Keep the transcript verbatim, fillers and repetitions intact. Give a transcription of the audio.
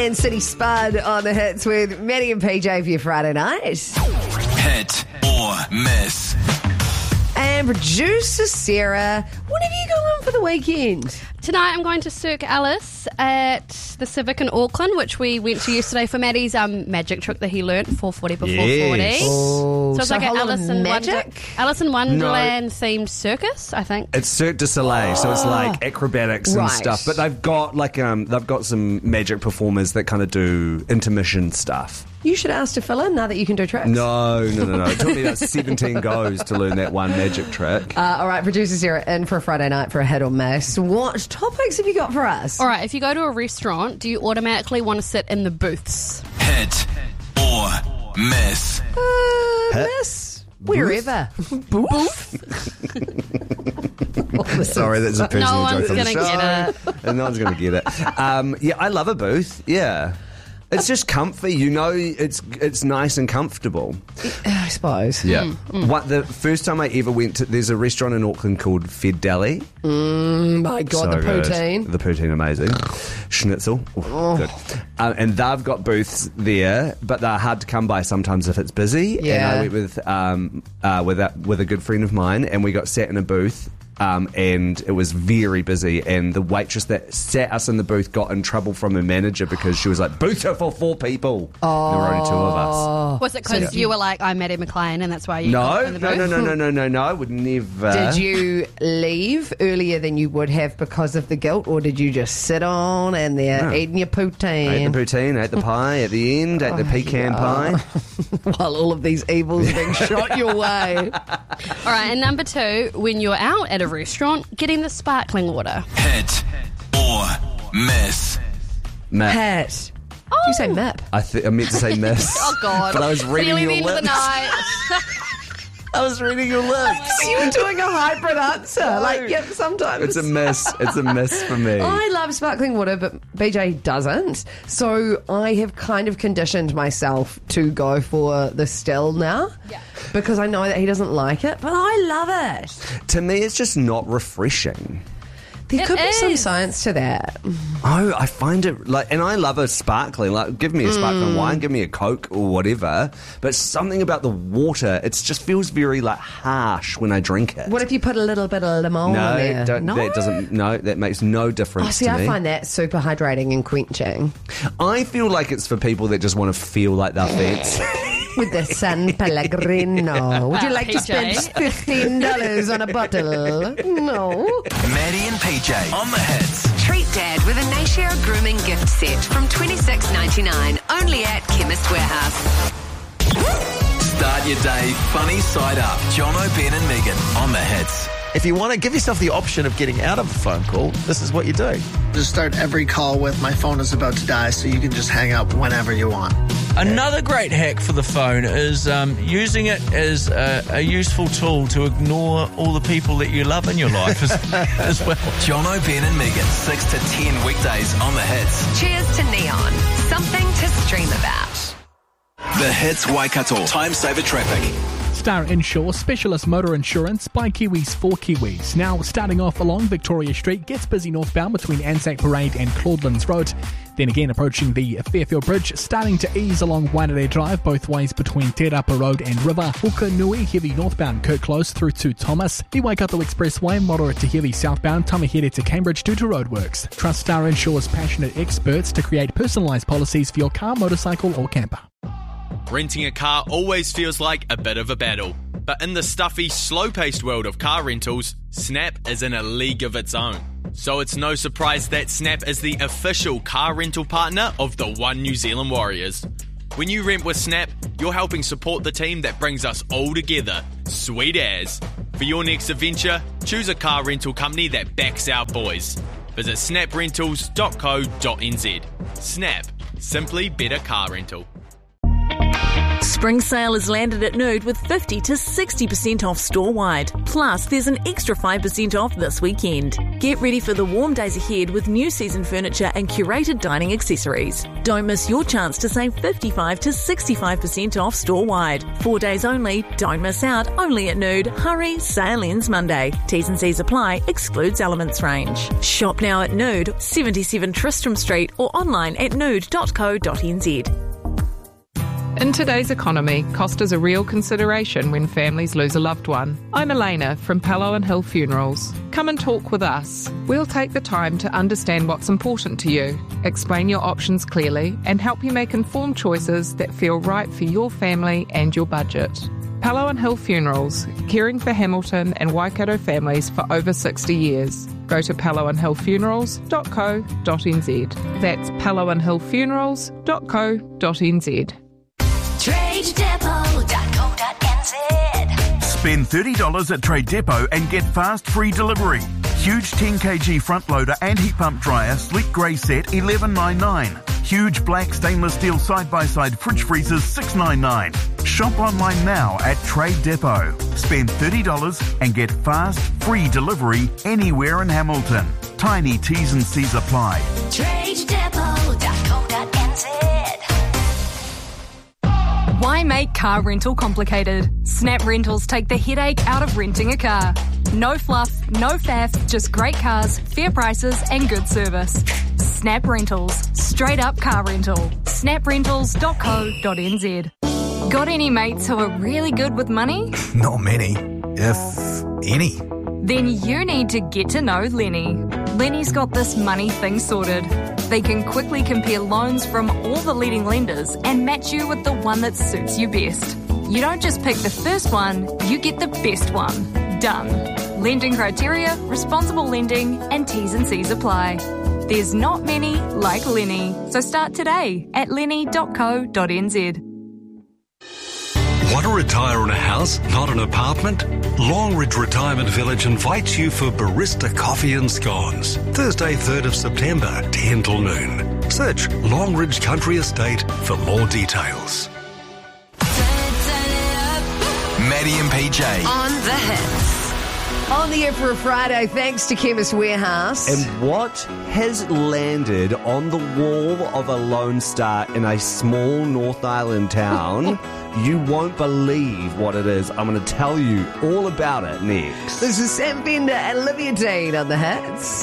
and City Spud on the hits with Maddie and P J for your Friday night. Hit or miss. And producer Sarah, what have you going on for the weekend? Tonight I'm going to Cirque Alice at the Civic in Auckland, which we went to yesterday for Maddie's um, magic trick that he learnt, four forty before Yes. forty. Oh, so it's so like a an whole lot of Alice in, Wonder- magic? Alice in Wonderland themed circus, I think. It's Cirque du Soleil, so it's like acrobatics and Right. stuff. But they've got like um, they've got some magic performers that kind of do intermission stuff. You should ask to fill in now that you can do tricks. No, no, no, no. It took me about seventeen goes to learn that one magic trick. Uh, all right, producer Sarah, in for a Friday night for a hit or miss. What topics have you got for us? All right, if you go to a restaurant, do you automatically want to sit in the booths? Hit or miss. Uh, Hit? miss. Wherever. Booth? Sorry, that's a personal No one's joke on the gonna show. get And no one's going to get it. Um, yeah, I love a booth. Yeah. It's just comfy, you know. It's it's nice and comfortable. I suppose. Yeah. What the first time I ever went to, there's a restaurant in Auckland called Fed Deli. Mm, my God, So the good. poutine. The poutine, amazing. Schnitzel, Ooh, Oh. good. Um, and they've got booths there, but they're hard to come by sometimes if it's busy. And Yeah. I went with um uh, with a, with a good friend of mine, and we got sat in a booth. Um, and it was very busy, and the waitress that sat us in the booth got in trouble from her manager because she was like, booth are for four people. Oh. There were only two of us. Was it because you were like, I'm Maddie McLean, and that's why you got No, in the no, booth? no, no, no, no, no, no, I would never. Did you leave earlier than you would have because of the guilt, or did you just sit on and they're No. eating your poutine? Ate the poutine, ate the pie at the end, ate the pecan pie. While all of these evils are being shot your way. All right, and number two, when you're out at a restaurant, getting the sparkling water. Hit or miss. Matt, Pat. Oh. You say map. I, th- I meant to say miss. Oh, God. But I was reading Nearly your the end lips. of the night. I was reading your lips. You were doing a hybrid answer. Like, yep, sometimes. It's a miss. It's a miss for me. I love sparkling water, but B J doesn't. So I have kind of conditioned myself to go for the still now. Yeah. Because I know that he doesn't like it, but I love it. To me, it's just not refreshing. There It could be some is. science to that. Oh, I find it like, and I love a sparkling. Like, give me a sparkling Mm. wine, give me a Coke or whatever. But something about the water, it just feels very like harsh when I drink it. What if you put a little bit of lemon no, in there? don't, no, that doesn't. No, that makes no difference Oh, see, to I me. find that super hydrating and quenching. I feel like it's for people that just want to feel like they're fancy. With the San Pellegrino. Would you like to P J. spend fifteen dollars on a bottle? No. Maddie and P J on the hits. Treat Dad with a Nashare grooming gift set from twenty-six ninety-nine, only at Chemist Warehouse. Start your day funny side up. John O'Ben and Megan on the hits. If you want to give yourself the option of getting out of a phone call, this is what you do. Just start every call with my phone is about to die, so you can just hang up whenever you want. Another great hack for the phone is um, using it as a, a useful tool to ignore all the people that you love in your life as, as well. John O'Ben and Megan, six to ten weekdays on the hits. Cheers to Neon, something to stream about. The hits Waikato. Time saver traffic. Star Insure, specialist motor insurance by Kiwis for Kiwis. Now, starting off along Victoria Street, gets busy northbound between Anzac Parade and Claudelands Road. Then again approaching the Fairfield Bridge, starting to ease along Wainere Drive, both ways between Te Rapa Road and River. Hukanui, heavy northbound Kirk Close through to Thomas. The Waikato Expressway, moderate to heavy southbound Tamahere to Cambridge due to roadworks. Trust Star Insure's passionate experts to create personalised policies for your car, motorcycle or camper. Renting a car always feels like a bit of a battle. But in the stuffy, slow-paced world of car rentals, Snap is in a league of its own. So it's no surprise that Snap is the official car rental partner of the One New Zealand Warriors. When you rent with Snap, you're helping support the team that brings us all together. Sweet as. For your next adventure, choose a car rental company that backs our boys. Visit snap rentals dot co dot n z. Snap. Simply better car rental. Spring sale has landed at Nude with fifty to sixty percent off store-wide. Plus, there's an extra five percent off this weekend. Get ready for the warm days ahead with new season furniture and curated dining accessories. Don't miss your chance to save fifty-five to sixty-five percent off store-wide. Four days only, don't miss out, only at Nude. Hurry, sale ends Monday. T's and C's apply, excludes Elements range. Shop now at Nude, seventy-seven Tristram Street or online at nude dot co dot n z. In today's economy, cost is a real consideration when families lose a loved one. I'm Elena from Pallow and Hill Funerals. Come and talk with us. We'll take the time to understand what's important to you, explain your options clearly, and help you make informed choices that feel right for your family and your budget. Pallow and Hill Funerals, caring for Hamilton and Waikato families for over sixty years. Go to pallow and hill funerals dot co dot n z. That's pallow and hill funerals dot co dot n z. trade depot dot co dot n z. Spend thirty dollars at Trade Depot and get fast free delivery. Huge ten kilogram front loader and heat pump dryer, sleek grey set, eleven ninety-nine. Huge black stainless steel side-by-side fridge freezers, six ninety-nine. Shop online now at Trade Depot. Spend thirty dollars and get fast free delivery anywhere in Hamilton. Tiny T's and C's apply. trade depot dot co dot n z. Why make car rental complicated? Snap Rentals take the headache out of renting a car. No fluff, no faff, just great cars, fair prices and good service. Snap Rentals. Straight up car rental. snap rentals dot co dot n z. Got any mates who are really good with money? Not many, if any. Then you need to get to know Lenny. Lenny's got this money thing sorted. They can quickly compare loans from all the leading lenders and match you with the one that suits you best. You don't just pick the first one, you get the best one. Done. Lending criteria, responsible lending, and T's and C's apply. There's not many like Lenny, so start today at lenny dot co dot n z. Want to retire in a house, not an apartment? Longridge Retirement Village invites you for Barista Coffee and Scones. Thursday, third of September, ten till noon. Search Longridge Country Estate for more details. Maddie and P J. On the hits. On the air for a Friday, thanks to Chemist Warehouse. And what has landed on the wall of a Lone Star in a small North Island town? You won't believe what it is. I'm going to tell you all about it next. This is Sam Bender and Olivia Dean on the hits.